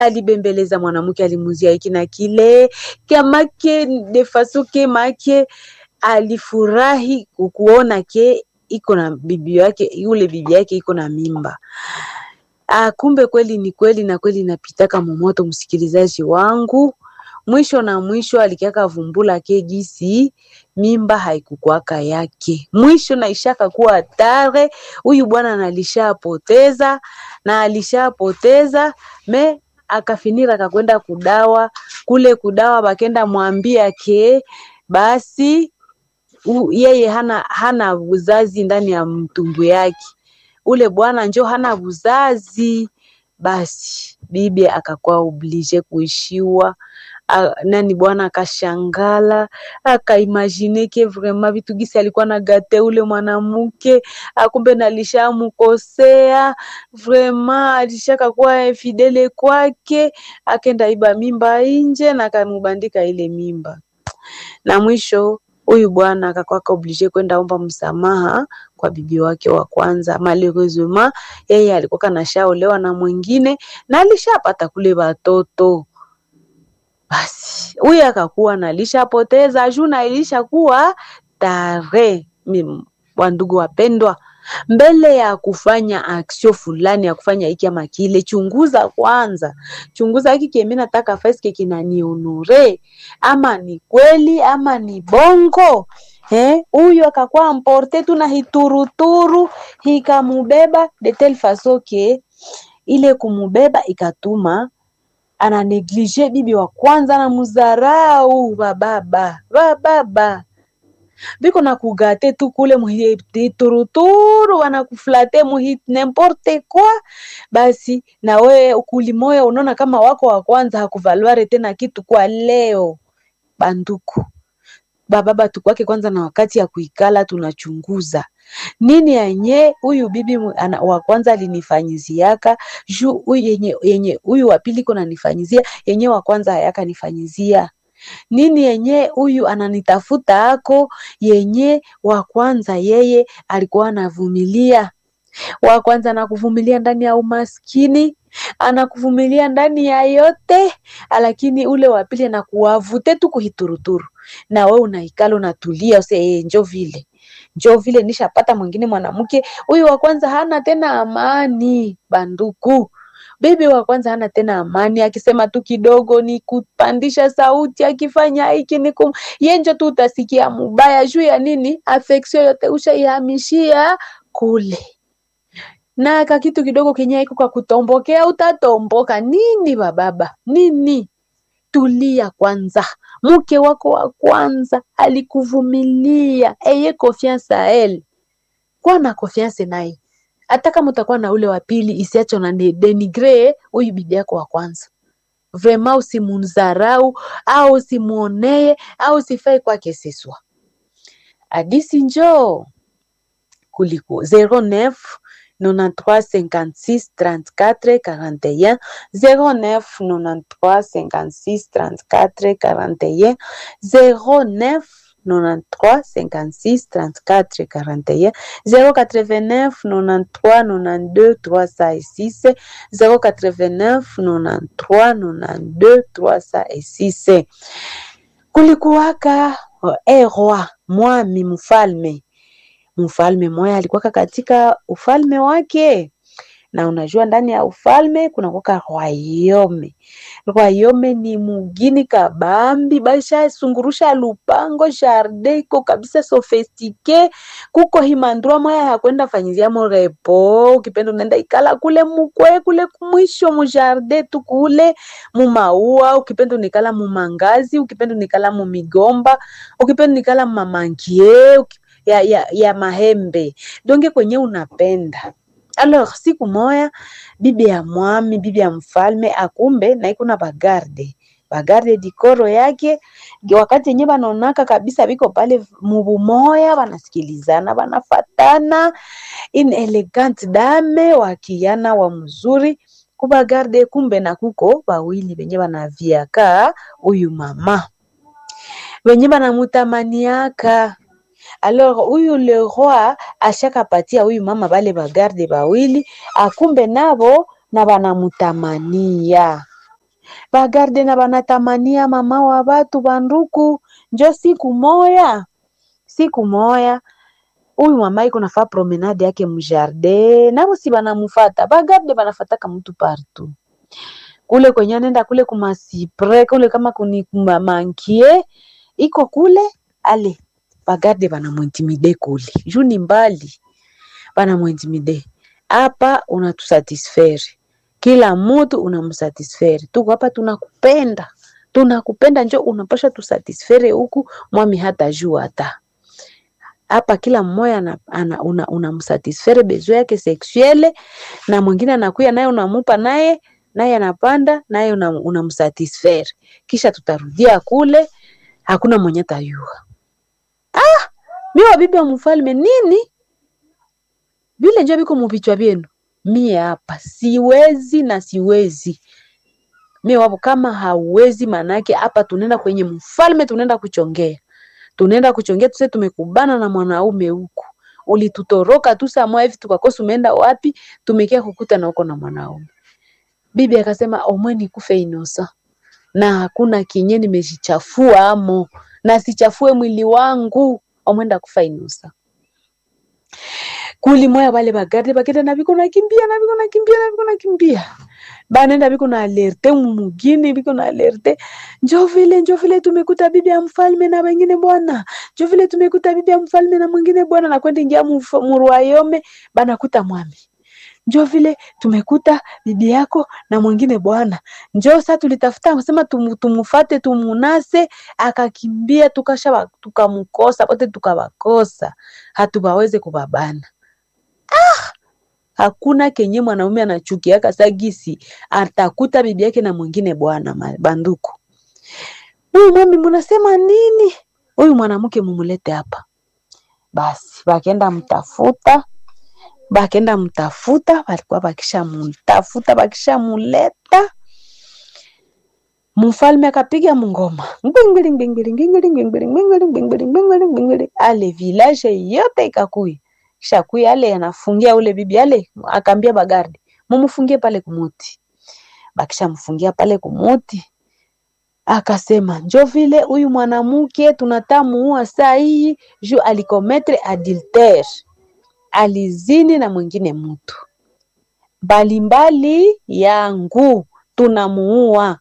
alibembeleza mwanamke, alimuzia hiki na kile, kamake de faso ke make alifurahi kuona ke iko na bibi yake, yule bibi yake iko na mimba. Kumbe kweli ni kweli, na kweli napitaka momoto, msikilizaji wangu. Mwisho na mwisho alikiaka vumbula ke gisi mimba haikukwaka yake. Mwisho na ishaka kuwa hatari. Huyu bwana alishapoteza akafinira akakwenda kudawa. Kule kudawa bakenda mwambia ke basi yeye hana uzazi ndani ya mtumbu yake. Ule bwana njo hana uzazi. Basi bibi akakuwa oblige kuishiwa. Nani bwana akashangala, akaimagine ke vraiment vitu gisi alikuwa na gate ule mwanamke, akumbe nalisha mukosea, vraiment alishaka kuwa infidele kwake, akenda iba mimba nje na akamubandika ile mimba. Na mwisho huyu bwana akakuwa oblige kwenda omba msamaha kwa bibi wake wa kwanza. Malheureusement yeye alikuwa kanashaolewa na mwingine na alishapata kule watoto. Basi huyu akakuwa nalishapoteza juna, ilishakuwa tare. Wandugu wapendwa, mbele ya kufanya aksio fulani, ya kufanya hiki ama kile, chunguza kwanza. Chunguza hiki kime nataka feske kinanionore, ama ni kweli ama ni bongo. Huyu akakuwa amporte tu na hituruturu, hikamubeba de telle façon que ile kumubeba ikatuma ana neglige bibi wa kwanza, na muzarau bababa biko na kugate tu kule muhituruturu, wanakuflate muhit n'importe quoi. Basi na we ukulimoya unaona kama wako wa kwanza hakuvaluare tena kitu kwa leo. Banduku bababa tukwake kwanza, na wakati ya kuikala tunachunguza nini yenye huyu bibi wa kwanza alinifanyiziaka, juu yenye huyu wa pili kuna nifanyizia, yenye wa kwanza hayaka nifanyizia. Nini yenye huyu ananitafuta ako, yenye wa kwanza yeye alikuwa anavumilia. Wa kwanza anakuvumilia ndani ya umaskini, anakuvumilia ndani ya yote, lakini ule wa pili anakuwavute tu kuhituruturu, na wewe unaikala unatulia use njoo vile nishapata mwingine mwanamke. Huyu wa kwanza hana tena amani. Banduku, bibi wa kwanza hana tena amani, akisema tu kidogo ni kupandisha sauti, akifanya hiki ni yenjo tu utasikia mubaya. Juu ya nini? Affection yote ushaihamishia kule, na kakitu kidogo kenye iko kwa kutombokea, utatomboka nini bababa nini? Tulia kwanza. Mke wako wa kwanza alikuvumilia, eye confiance a elle, kwa na confiance naye. Hata kama utakuwa na ule wa pili, isiacho na denigre huyu bibi yako wa kwanza. Vraiment usimunzarau au usimuonee au usifai kwake seswa. Hadisi njoo kuliko 09 93 56 34 41 09 93 56 34 41 09 93 56 34 41 089 93 92 306 089 93 92 306. Kulikuwaka roi mwami mfalme moya alikuwa katika ufalme wake, na unajua ndani ya ufalme kuna kuka royaume ni mugini kabambi, basha sungurusha lupango jardin iko kabisa sophistiqué, kuko himandrua moya hakwenda fanyizia morepo, ukipenda unaenda ikala kule mukwe kule kumwisho mu jardin tu kule mu maua, ukipenda unikala mu mangazi, ukipenda unikala mu migomba, ukipenda unikala mu mamangie ya mahembe, donge kwenye unapenda. Alors siku moya bibi ya mwami, bibi ya mfalme akumbe na iko na bagarde dikoro yake. Wakati yenye banaonaka kabisa biko pale mubu moya, banasikilizana, banafatana, in elegant dame wakiana wa mzuri kubagarde. Kumbe na kuko bawili benye banaviaka huyu mama, benye banamutamaniaka. Alors huyu le roi ashaka patia huyu mama bale bagarde bawili, akumbe nabo na banamutamania. bagarde na banatamania mama wa batu banduku. Njo siku moya huyu mama iko nafaa promenade yake mjardin, nabo si banamufata bagarde, banafataka mtu partout kule kwenye nenda kule kumasipre kule kama kuni kumamankie iko kule ale bagarde banamuintimide kule juni mbali, banamuintimide. Hapa unatusatisfaire, kila mtu unamsatisfaire, tuko hapa tunakupenda njo unapasha tusatisfaire huku mwami hata jua hata hapa kila mmoja unamsatisfaire besoin yake sexuelle, na mwingine anakuya naye unamupa naye anapanda naye unamsatisfaire, kisha tutarudia kule, hakuna mwenye tayua. Mimi bibi wa mfalme nini vile njo biko mubichwa byenu. Mie hapa siwezi. Mimi wapo kama hauwezi, manake hapa tunaenda kwenye mfalme, tunaenda kuchongea tuse tumekubana na mwanaume huku. Ulitutoroka tu saa moja hivi tukakosa umeenda wapi, tumekia kukuta na uko na mwanaume. Bibi akasema omweni kufe inosa, na hakuna kinye nimejichafua amo, na sichafue mwili wangu, omwenda kufa inosa. Kuli moya wale bagarde bakenda na biko nakimbia. Banenda biko na alerte mumugini, biko na alerte. Njo vile tumekuta bibi ya mfalme na wengine bwana. Njo vile tumekuta bibi ya mfalme na mwingine bwana, na kwenda ingia muruayome banakuta mwami. Njo vile tumekuta bibi yako na mwingine bwana. Njo sasa tulitafuta kusema tumufate tumunase, akakimbia tukamkosa, wote tukawakosa. Hatubaweze kubabana. Hakuna kenye mwanaume anachukia kasagisi atakuta bibi yake na mwingine bwana banduku. Huyu mami mnasema nini? Huyu mwanamke mumulete hapa. Basi bakenda mtafuta, walikuwa bakisha muleta. Mfalme akapiga mngoma. Ale village yote ikakuya. Kisha kuya ale anafungia ule bibi ale, akambia bagarde mumufungie pale kumuti. Bakisha mfungia pale kumuti, akasema njo vile huyu mwanamke tunatamuua saa hii juu alikometre adultère, alizini na mwingine mtu mbalimbali yangu, tunamuua.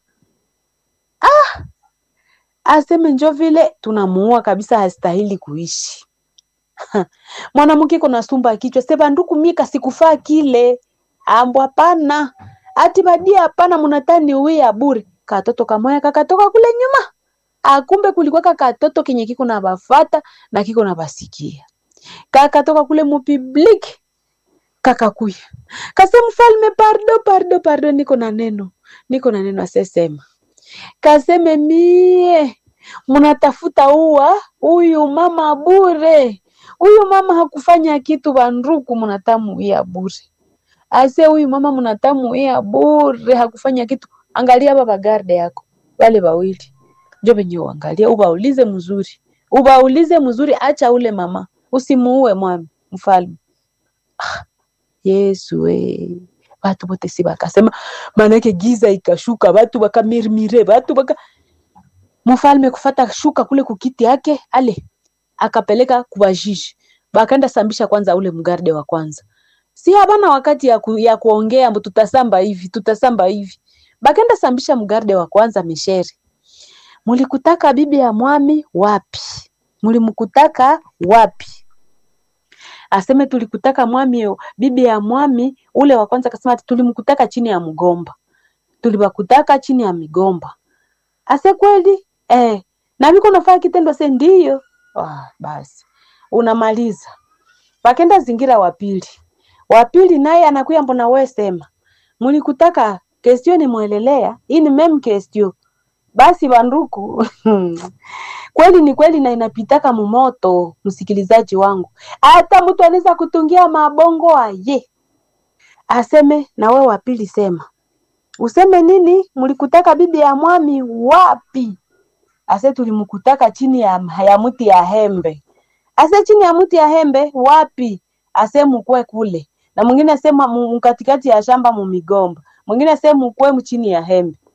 Aseme njo vile tunamuua kabisa, hastahili kuishi. Mwanamke kuna sumba kichwa, sema nduku mika sikufaa kile. Ambo hapana. Ati badia hapana, munatani uwe bure. Katoto kamoya kakatoka kule nyuma. Akumbe kulikuwa katoto kenye kiko na bafata na kiko na basikia. Kakatoka kule mu public. Kakakuya. Kasema mfalme pardon, niko na neno asesema. Kaseme mie munatafuta huyu mama bure. Huyu mama hakufanya kitu banduku, munatamu ya bure. Ase huyu mama munatamu ya bure, hakufanya kitu. Angalia baba garde yako wale bawili, njo benye uangalia, ubaulize mzuri, acha ule mama, usimuue mwami mfalme. Yesu watu bote si bakasema, manake giza ikashuka, watu bakamirmire, mfalme kufata shuka kule kukiti yake ale akapeleka kubajiji. Bakaenda sambisha kwanza ule mgarde wa kwanza. Si habana wakati ya kuongea mbu tutasamba hivi. Bakaenda sambisha mgarde wa kwanza mesheri. Mulikutaka bibi ya mwami wapi? Mulimkutaka wapi? Aseme tulikutaka bibi ya mwami ule wa kwanza, akasema tulimkutaka chini ya mgomba. Tulibakutaka chini ya migomba. Ase kweli? Na biko nafaa kitendo se ndiyo. Basi unamaliza. Bakenda zingira wapili naye anakuya, mbona wewe sema mulikutaka question ni muelelea, hii ni meme question. Basi banduku kweli ni kweli, na inapitaka mumoto. Msikilizaji wangu, hata mtu anaweza kutungia mabongo aye. Aseme na wewe wapili sema. Useme nini? Mulikutaka bibi ya mwami wapi? Ase tulimkutaka chini ya mti ya hembe. Ase chini ya mti ya hembe wapi? Ase mkwe kule. Na mwingine asema mkatikati ya shamba mumigomba. Mwingine asema mkwe chini ya hembe.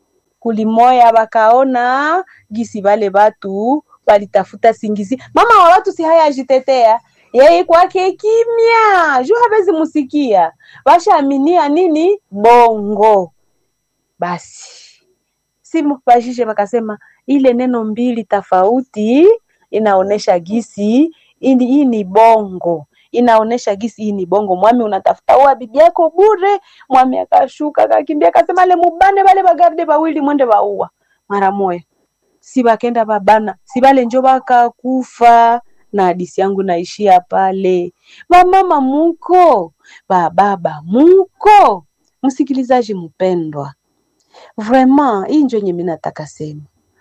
kulimoya wakaona gisi wale watu walitafuta singizi. Mama wa watu si haya ajitetea, yeye kwake kimya, juu hawezi musikia. Washaaminia nini? Bongo. Basi simu bajije wakasema ile neno mbili tofauti inaonesha gisi hii ni bongo. Inaonesha gisi hii ni bongo. Mwami unatafuta wa bibi yako bure. Mwami akashuka akakimbia akasema le mubane wale bagarde bawili mwende baua mara moja. Si bakenda babana, si bale njo bakakufa. Na hadisi yangu naishia pale. Mama muko, baba muko. Msikilizaji mpendwa, vraiment hii njo mimi nataka sema.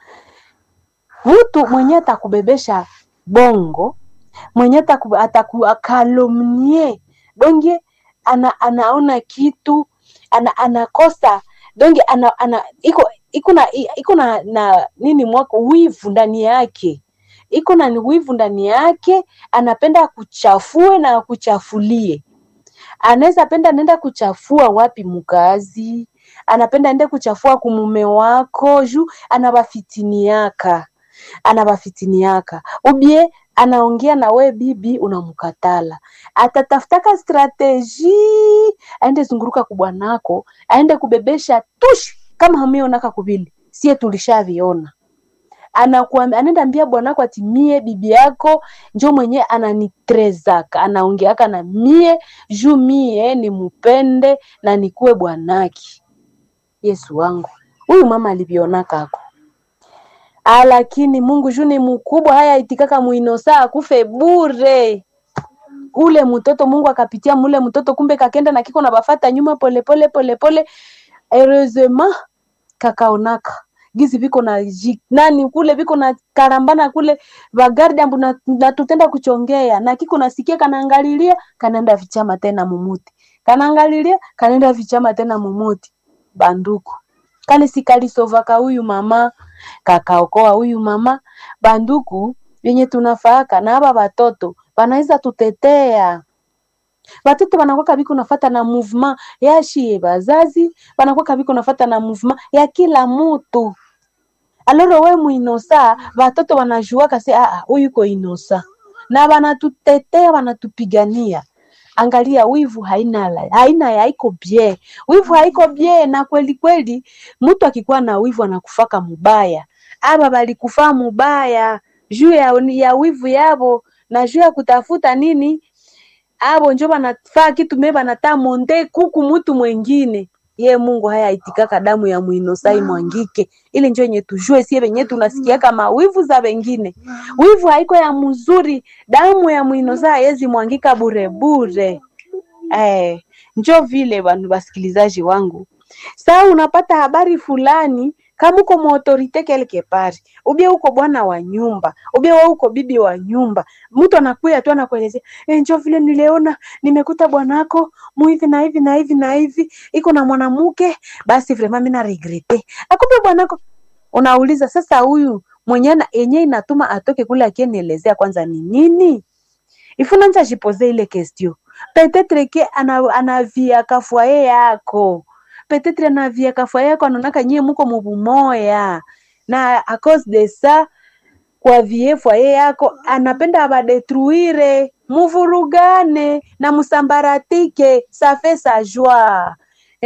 Mtu mwenye atakubebesha bongo, mwenye atakukalomnie, donge anaona kitu, anakosa, donge iko na nini mwako wivu ndani yake. Iko na wivu ndani yake, anapenda kuchafue na kuchafulie. Anaweza penda nenda kuchafua wapi mkazi, anapenda nenda kuchafua kumume wako, juu anabafitiniaka. Ubie anaongea na we bibi unamkatala. Atatafutaka strategy, aende zunguruka kubwanako, aende kubebesha tush kama hamionaka kubili. Sie tulishaviona. Anaenda ambia bwanako ati mie bibi yako njo mwenye ananitrezaka, anaongeaka na mie juu mie ni mupende na nikuwe bwanaki. Yesu wangu, huyu mama alivionaka ako. Lakini Mungu juu ni mkubwa, haya itikaka muinosa akufe bure. Ule mtoto Mungu akapitia mule mtoto, kumbe kakenda na kiko na bafata nyuma pole pole. Heureusement kakaonaka gizi viko na nani kule viko na karambana kule bagardi ambu na tutenda kuchongea na kiko nasikia kanaangalilia kanaenda vichama tena mumuti. Kanaangalilia kanaenda vichama tena mumuti. Banduku kale sikalisovaka huyu mama, kakaokoa huyu mama. Banduku yenye tunafaaka na haba watoto wanaweza tutetea. Watoto wanakuwa biko nafuata na movement ya shie bazazi, wanakuwa biko nafuata na movement ya kila mtu. Aloro we muinosa, watoto wanajua kasi huyu ko inosa. Na wanatutetea, wanatupigania. Angalia wivu haiko bie. Wivu haiko bie, na kweli mtu akikuwa na wivu anakufaka mubaya. Aba balikufa mubaya juu ya wivu yabo na juu ya kutafuta nini? Abo njo banafaa kitu meba nata monde kuku mtu mwingine. Ye Mungu haya itikaka damu ya muinosai mwangike. Ile njo yenye tujue siye wenye tunasikia kama wivu za wengine. Wivu haiko ya mzuri, damu ya muinosai yezi mwangika bure. Njo vile wasikilizaji wangu. Saa unapata habari fulani, kama uko autorite quelque part, ubie uko bwana wa nyumba, ubie uko bibi wa nyumba, mtu anakuja tu anakuelezea, njoo vile niliona, nimekuta bwanako muhivi na hivi, iko na mwanamke, basi vraiment mimi na regrete. Akumbe bwanako, unauliza sasa huyu mwenyewe yenyewe inatuma atoke kule akienielezea kwanza ni nini? Ifuna nja jipoze ile question. Peut-être que anavia kafuaye yako. Peut-être anavia kafuaye yako anonaka nyie muko mubumoya. Na à cause de ça, kwa vie foyer yako anapenda abadetruire, muvurugane na musambaratike, ça fait sa joie.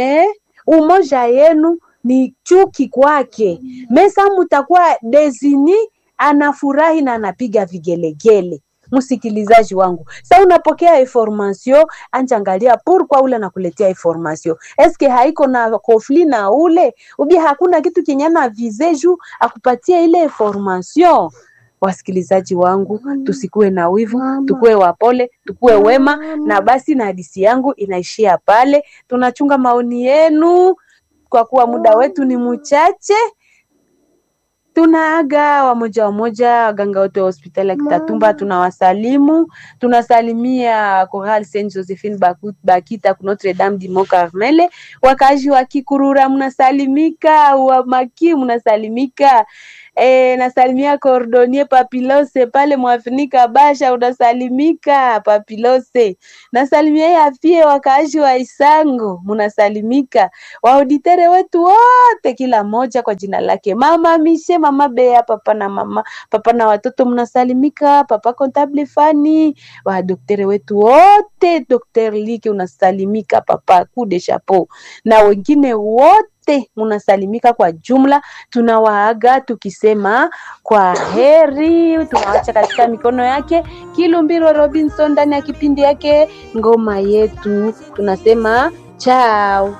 Umoja yenu ni chuki kwake. Mesa mutakuwa dezini, anafurahi na anapiga vigelegele. Msikilizaji wangu, sasa unapokea information, anjangalia pourquoi ule nakuletea information. Eske haiko na conflit na ule? Ubi hakuna kitu kinyana viseju akupatia ile information? Wasikilizaji wangu, tusikue na wivu, tukue wapole, tukue wema, na basi na hadisi yangu inaishia pale. Tunachunga maoni yenu kwa kuwa muda wetu ni mchache. Tunaaga wamoja waganga wote wa hospitali ya Kitatumba, tunawasalimu. Tunasalimia Chorale Saint Josephine Bakita ku Notre Dame du Mont Carmel. Wakazi wa Kikurura mnasalimika, wa Maki mnasalimika. Nasalimia Cordonnier Papilose pale Mwafinika Basha, unasalimika Papilose. Nasalimia Yafie wakazi wa Isango mnasalimika. Waauditere wetu wote kila moja kwa jina lake. Mama Mishe, Mama Bea, papa na watoto mnasalimika. Papa Comptable Fani, wa daktari wetu wote, Dr. Like unasalimika, Papa Coup de Chapeau. Na wengine wote munasalimika kwa jumla. Tunawaaga tukisema kwa heri. Tunawaacha katika mikono yake Kilumbiro Robinson ndani ya kipindi yake ngoma yetu. Tunasema ciao.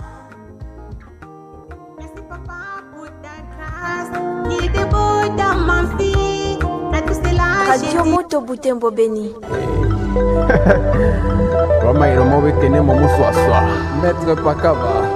Radio Moto Butembo Beni. Roma iromo bekene mo muswaswa. Maître Pakaba.